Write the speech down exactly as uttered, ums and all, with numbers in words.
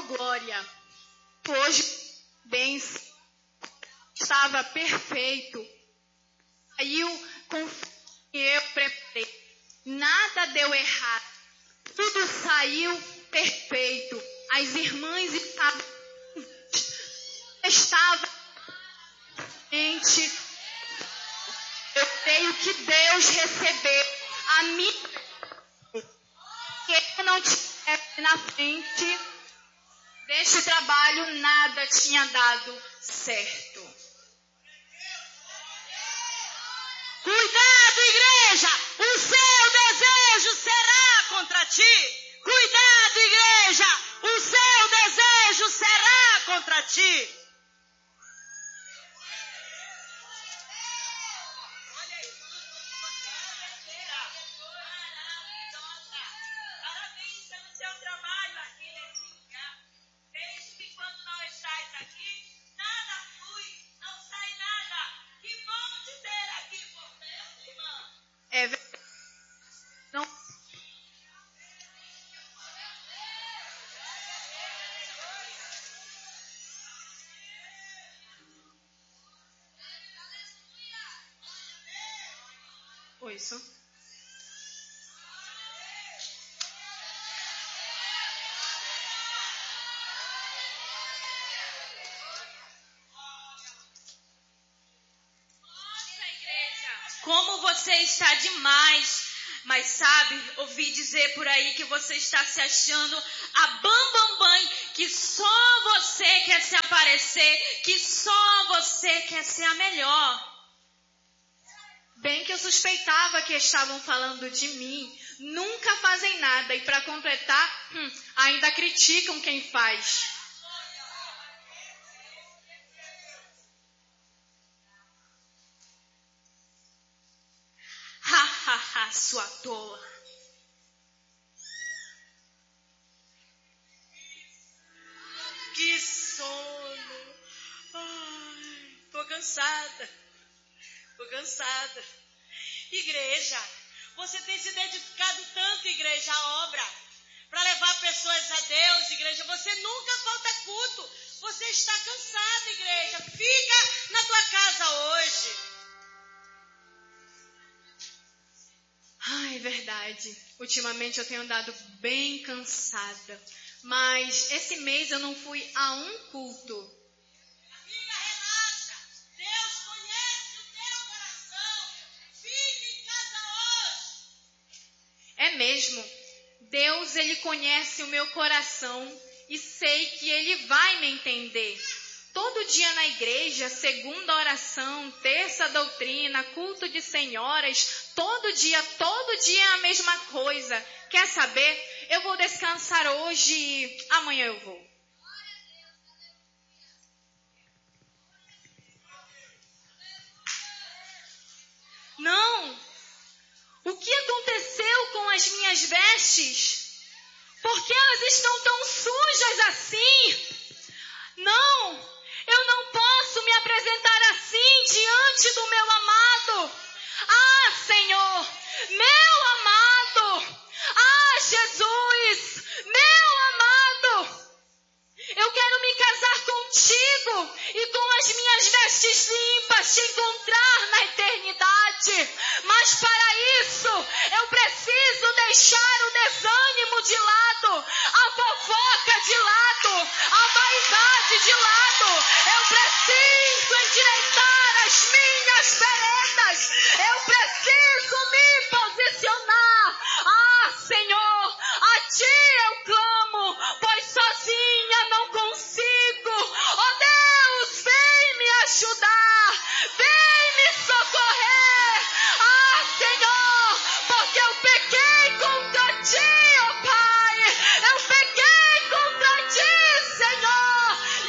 Oh, glória! Hoje, bem, estava perfeito. Saiu com o que eu preparei. Nada deu errado. Tudo saiu perfeito. As irmãs estavam... Estava... Gente, eu creio que Deus recebeu a minha... Que eu não estivesse na frente deste trabalho, nada tinha dado certo. Cuidado, igreja! O seu desejo será contra ti. Cuidado, igreja! O seu desejo será contra ti. Parabéns pelo seu trabalho aqui, Letícia. Desde que quando não estás aqui, nada flui, não sai nada. Que bom te ter aqui por perto, irmã. É verdade. Não. Oi, isso. Como você está demais, mas sabe, ouvi dizer por aí que você está se achando a bambambam, que só você quer se aparecer, que só você quer ser a melhor. Bem que eu suspeitava que estavam falando de mim, nunca fazem nada e para completar, hum, ainda criticam quem faz. Ha, ha, ha, sua tola. Que sono. Ai, tô cansada. Tô cansada. Igreja, você tem se dedicado tanto, igreja, à obra, para levar pessoas a Deus, igreja. Você nunca falta culto. Você está cansada, igreja. Fica na tua casa hoje. Ai, é verdade. Ultimamente eu tenho andado bem cansada. Mas esse mês eu não fui a um culto. Amiga, relaxa. Deus conhece o teu coração. Fica em casa hoje. É mesmo. Deus, Ele conhece o meu coração e sei que Ele vai me entender. Todo dia na igreja, segunda oração, terça doutrina, culto de senhoras, todo dia, todo dia é a mesma coisa. Quer saber? Eu vou descansar hoje e amanhã eu vou. Não! O que aconteceu com as minhas vestes? Por que elas estão tão sujas assim? Não! Eu não posso me apresentar assim diante do meu amado. Ah, Senhor, meu amado. Ah, Jesus, meu amado. Eu quero me casar contigo e com as minhas vestes limpas te encontrar na eternidade. Mas para isso, eu preciso deixar o desânimo de lado, a fofoca de lado, a vaidade de lado. Eu preciso